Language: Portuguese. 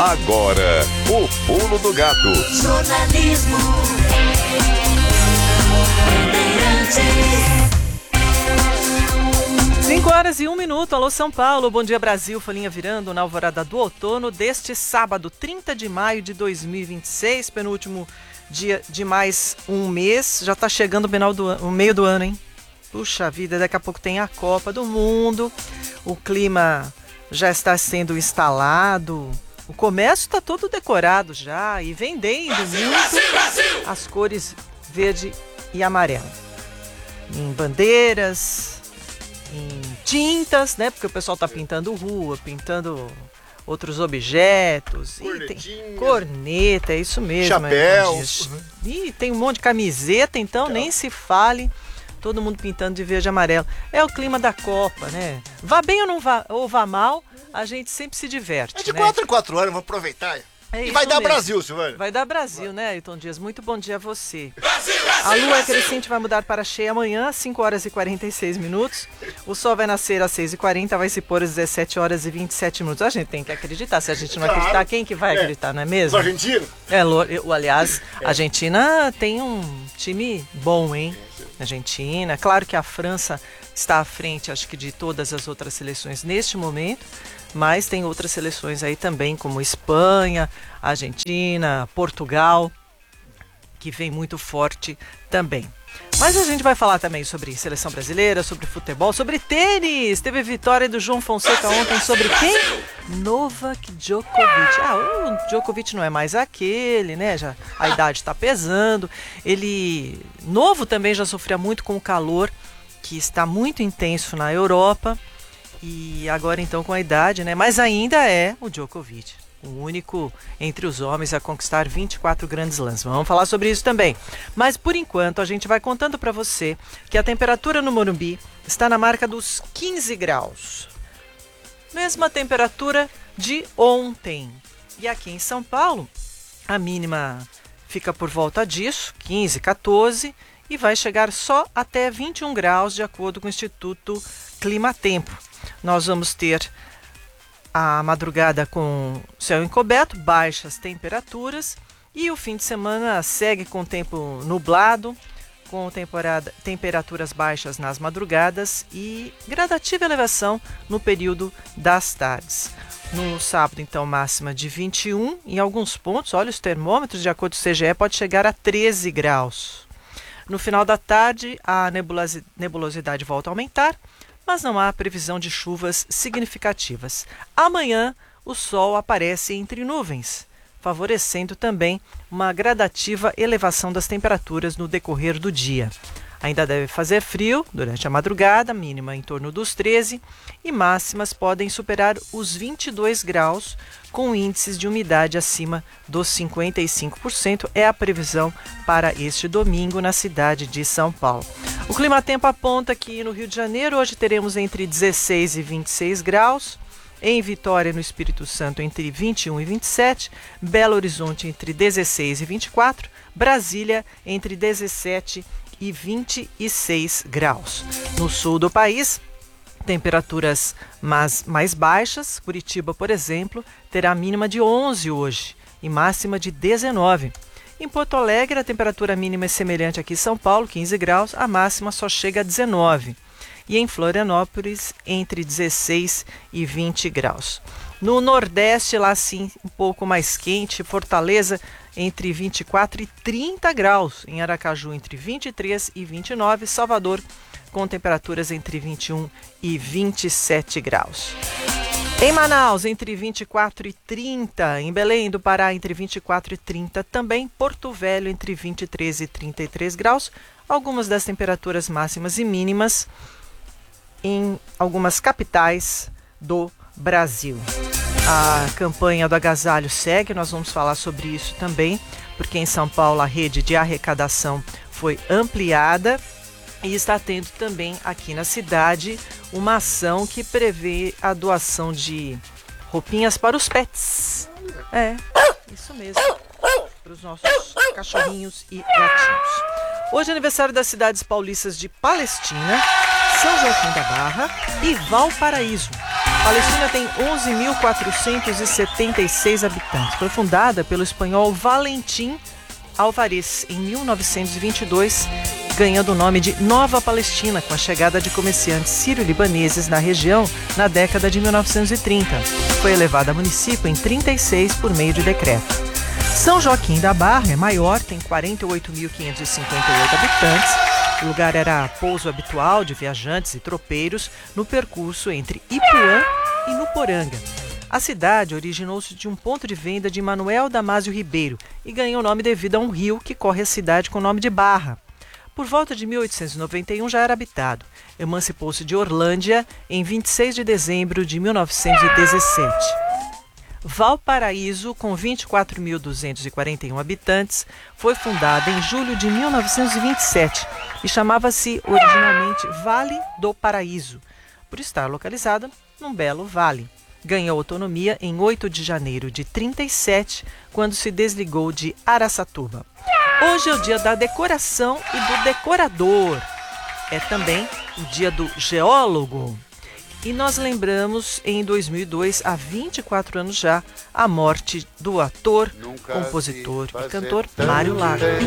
Agora, o Pulo do Gato. Jornalismo. 5h01. Alô, São Paulo. Bom dia, Brasil. Folhinha virando na alvorada do outono deste sábado, 30 de maio de 2026. Penúltimo dia de mais um mês. Já tá chegando o meio do ano, hein? Puxa vida, daqui a pouco tem a Copa do Mundo. O clima já está sendo instalado. O comércio está todo decorado já e vendendo muito as cores verde e amarelo. Em bandeiras, em tintas, né? Porque o pessoal está pintando rua, pintando outros objetos. Corneta, é isso mesmo. Chapéus. E tem um monte de camiseta, então nem se fale. Todo mundo pintando de verde e amarelo. É o clima da Copa, né? Vá bem ou vá mal, a gente sempre se diverte. É de né? 4 em 4 anos, vamos aproveitar. E vai dar Brasil, Silvânia. Vai dar Brasil, né, Ailton Dias? Muito bom dia a você. A lua crescente vai mudar para cheia amanhã, às 5h46. O sol vai nascer às 6h40, vai se pôr às 17h27. A gente tem que acreditar. Se a gente não acreditar, quem que vai acreditar, não é mesmo? Os argentinos? Aliás, a Argentina tem um time bom, hein? Argentina. Claro que a França está à frente, acho que de todas as outras seleções neste momento, mas tem outras seleções aí também, como Espanha, Argentina, Portugal, que vem muito forte também. Mas a gente vai falar também sobre seleção brasileira, sobre futebol, sobre tênis. Teve vitória do João Fonseca ontem sobre quem? Novak Djokovic. O Djokovic não é mais aquele, né? Já a idade está pesando. Ele, novo também, já sofria muito com o calor, que está muito intenso na Europa. E agora então com a idade, né? Mas ainda é o Djokovic, o único entre os homens a conquistar 24 grandes slams. Vamos falar sobre isso também. Mas por enquanto a gente vai contando para você que a temperatura no Morumbi está na marca dos 15 graus. Mesma temperatura de ontem. E aqui em São Paulo, a mínima fica por volta disso, 15, 14, e vai chegar só até 21 graus, de acordo com o Instituto Climatempo. Nós vamos ter a madrugada com céu encoberto, baixas temperaturas, e o fim de semana segue com tempo nublado, com temperaturas baixas nas madrugadas e gradativa elevação no período das tardes. No sábado, então, máxima de 21, em alguns pontos, olha os termômetros, de acordo com o CGE, pode chegar a 13 graus. No final da tarde, a nebulosidade volta a aumentar, mas não há previsão de chuvas significativas. Amanhã, o sol aparece entre nuvens, favorecendo também uma gradativa elevação das temperaturas no decorrer do dia. Ainda deve fazer frio durante a madrugada, mínima em torno dos 13, e máximas podem superar os 22 graus, com índices de umidade acima dos 55%. É a previsão para este domingo na cidade de São Paulo. O Climatempo aponta que no Rio de Janeiro hoje teremos entre 16 e 26 graus, em Vitória, no Espírito Santo, entre 21 e 27, Belo Horizonte entre 16 e 24, Brasília entre 17 e 26 graus. No sul do país, temperaturas mais baixas. Curitiba, por exemplo, terá mínima de 11 hoje e máxima de 19. Em Porto Alegre, a temperatura mínima é semelhante aqui em São Paulo, 15 graus, a máxima só chega a 19. E em Florianópolis, entre 16 e 20 graus. No Nordeste, lá sim, um pouco mais quente, Fortaleza entre 24 e 30 graus. Em Aracaju, entre 23 e 29, Salvador, com temperaturas entre 21 e 27 graus. Em Manaus, entre 24 e 30. Em Belém do Pará, entre 24 e 30. Também Porto Velho, entre 23 e 33 graus. Algumas das temperaturas máximas e mínimas em algumas capitais do Brasil. A campanha do agasalho segue, nós vamos falar sobre isso também, porque em São Paulo a rede de arrecadação foi ampliada e está tendo também aqui na cidade uma ação que prevê a doação de roupinhas para os pets. É, isso mesmo, para os nossos cachorrinhos e gatinhos. Hoje é aniversário das cidades paulistas de Palestina, São Joaquim da Barra e Valparaíso. Palestina tem 11.476 habitantes. Foi fundada pelo espanhol Valentim Álvarez em 1922, ganhando o nome de Nova Palestina com a chegada de comerciantes sírio-libaneses na região na década de 1930. Foi elevada a município em 1936 por meio de decreto. São Joaquim da Barra é maior, tem 48.558 habitantes. O lugar era pouso habitual de viajantes e tropeiros no percurso entre Ipuã e Nuporanga. A cidade originou-se de um ponto de venda de Manuel Damásio Ribeiro e ganhou o nome devido a um rio que corre a cidade com o nome de Barra. Por volta de 1891 já era habitado. Emancipou-se de Orlândia em 26 de dezembro de 1917. Valparaíso, com 24.241 habitantes, foi fundada em julho de 1927 e chamava-se originalmente Vale do Paraíso, por estar localizada num belo vale. Ganhou autonomia em 8 de janeiro de 1937, quando se desligou de Araçatuba. Hoje é o dia da decoração e do decorador. É também o dia do geólogo. E nós lembramos, em 2002, há 24 anos já, a morte do ator, compositor e cantor Mário Lago.